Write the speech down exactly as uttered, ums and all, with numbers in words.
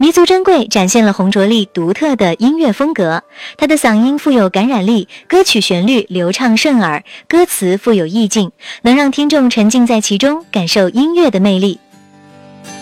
弥足珍贵展现了洪卓立独特的音乐风格，他的嗓音富有感染力，歌曲旋律流畅顺耳，歌词富有意境，能让听众沉浸在其中，感受音乐的魅力。